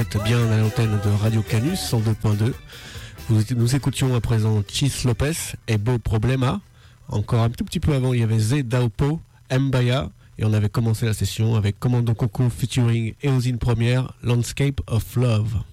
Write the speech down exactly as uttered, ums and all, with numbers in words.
Bien à l'antenne de Radio Canus cent deux point deux. Nous écoutions à présent Chis Lopez et Beau Problema. Encore un tout petit peu avant, il y avait Z Daopo, Mbaya, et on avait commencé la session avec Commando Coco featuring Eosine Première, Landscape of Love.